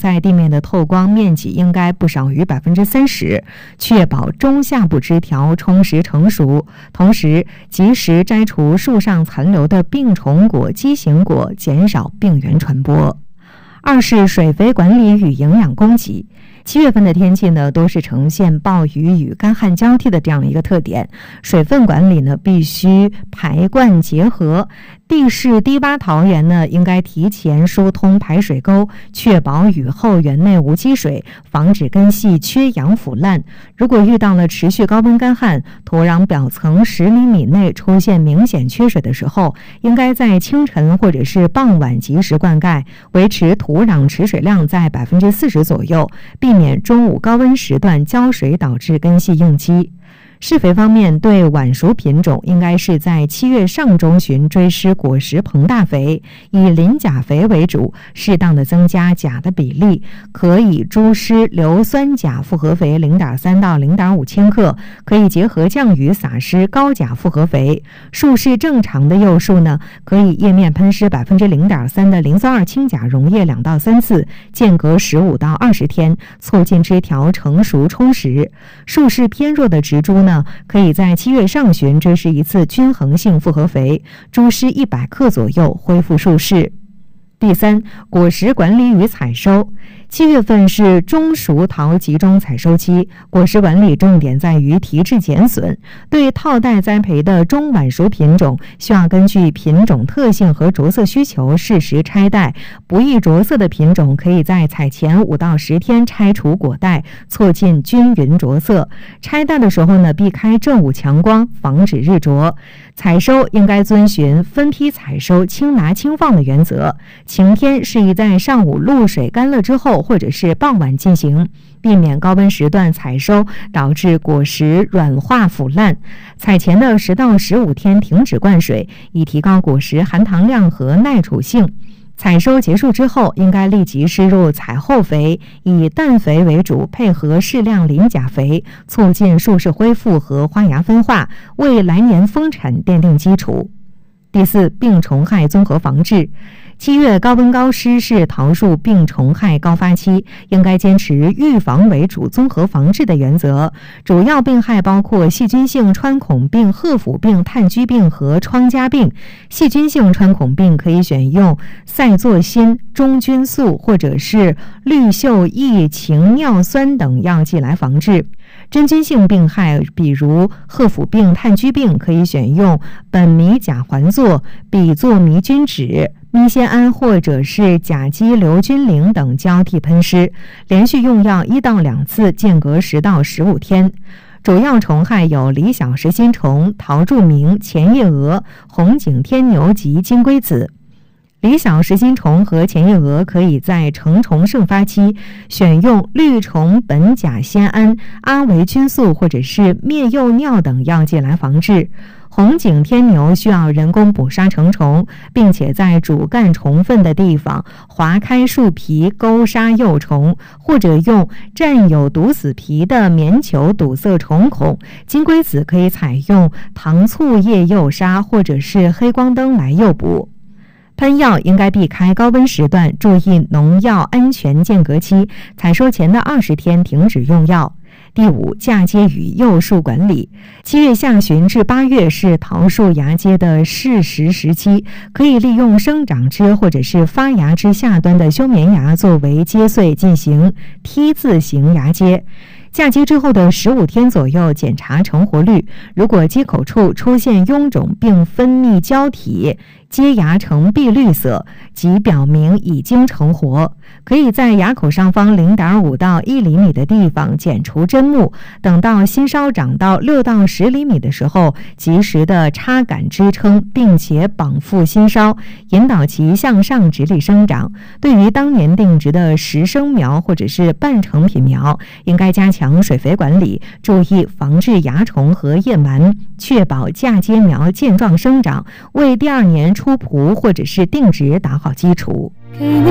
在地面的透光面积应该不少于 30%， 确保中下部枝条充实成熟，同时及时摘除树上残留的病虫果、畸形果，减少病原传播。二是水肥管理与营养供给。7月份的天气呢，都是呈现暴雨与干旱交替的这样一个特点，水分管理呢必须排灌结合。地势低洼桃园呢，应该提前疏通排水沟，确保雨后园内无积水，防止根系缺氧腐烂。如果遇到了持续高温干旱，土壤表层10厘米内出现明显缺水的时候，应该在清晨或者是傍晚及时灌溉，维持土壤持水量在 40% 左右，避免中午高温时段浇水导致根系应激。施肥方面，对晚熟品种应该是在7月上中旬追施果实膨大肥，以磷钾肥为主，适当的增加钾的比例，可以猪施硫酸钾复合肥 0.3 到 0.5 千克，可以结合降雨撒施高钾复合肥。树势正常的幼树呢，可以叶面喷施 0.3% 的磷酸二氢钾溶液2到3次，间隔15到20天，促进枝条成熟充实。树势偏弱的植株呢，可以在7月上旬追施一次均衡性复合肥，猪施100克左右，恢复树势。第三，果实管理与采收。7月份是中熟桃集中采收期，果实管理重点在于提质减损。对套袋栽培的中晚熟品种，需要根据品种特性和着色需求适时拆袋。不易着色的品种，可以在采前5到10天拆除果袋，促进均匀着色。拆袋的时候呢，避开正午强光，防止日着。采收应该遵循分批采收、轻拿轻放的原则。晴天适宜在上午露水干了之后，或者是傍晚进行，避免高温时段采收导致果实软化腐烂。采前的10到15天停止灌水，以提高果实含糖量和耐储性。采收结束之后，应该立即施入采后肥，以氮肥为主，配合适量磷钾肥，促进树势恢复和花芽分化，为来年丰产奠定基础。第四，病虫害综合防治。7月高温高湿是桃树病虫害高发期，应该坚持预防为主、综合防治的原则。主要病害包括细菌性穿孔病、褐腐病、炭疽病和疮痂病。细菌性穿孔病可以选用赛唑辛、中菌素或者是氯溴异氰尿酸等药剂来防治。真菌性病害，比如褐腐病、炭疽病，可以选用苯米甲环唑、吡唑迷菌酯、咪酰胺或者是甲基硫菌灵等交替喷施，连续用药1到2次，间隔10到15天。主要虫害有李小石心虫、桃柱鸣、前叶蛾、红颈天牛及金龟子。李小石心虫和前叶蛾可以在成虫盛发期选用绿虫苯甲酰胺、阿维菌素或者是灭幼尿等药剂来防治。红颈天牛需要人工捕杀成虫，并且在主干虫粪的地方划开树皮勾杀幼虫，或者用占有毒死皮的棉球堵塞虫孔。金龟子可以采用糖醋叶诱杀或者是黑光灯来诱捕。喷药应该避开高温时段，注意农药安全间隔期，采收前的20天停止用药。第五，嫁接与幼树管理。7月下旬至8月是桃树芽接的适时时期，可以利用生长枝或者是发芽枝下端的休眠芽作为接穗进行 T 字形芽接。嫁接之后的15天左右检查成活率，如果接口处出现臃肿并分泌胶体，接芽呈碧绿色，即表明已经成活。可以在芽口上方 0.5 到1厘米的地方剪除针木，等到新梢长到6到10厘米的时候，及时的插杆支撑，并且绑缚新梢，引导其向上直立生长。对于当年定植的实生苗或者是半成品苗，应该加强水肥管理，注意防治蚜虫和叶螨，确保嫁接苗健壮生长，为第2年出圃或者是定植打好基础。给你